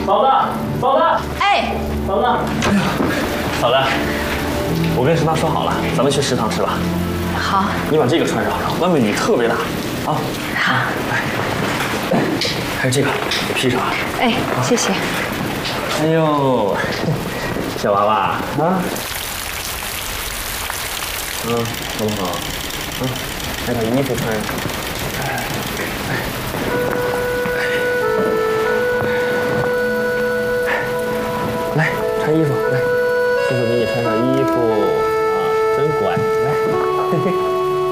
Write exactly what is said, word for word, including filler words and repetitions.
嫂子，嫂子， 哎， 嫂子，嫂子，我跟食堂说好了，咱们去食堂吃吧。 好， 你把这个穿上，外面雨特别大啊。 好， 来，还有这个也披上。 哎，谢谢。 哎呦，小娃娃啊，嗯，好不好？嗯，来把衣服穿上。来，穿衣服，来，师傅给你穿上衣服啊，真乖，来，嘿嘿。